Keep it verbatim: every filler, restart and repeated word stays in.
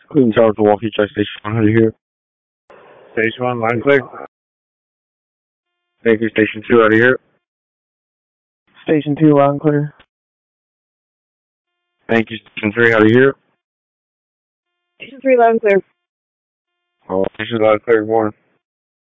Queen Charles, Milwaukee, Tri Station one, how do you hear? Station one, line clear. Thank you, Station two, how do you hear? Station two, line clear. Thank you, Station three, how do you hear? Station three, line clear. Oh, Station line clear, one.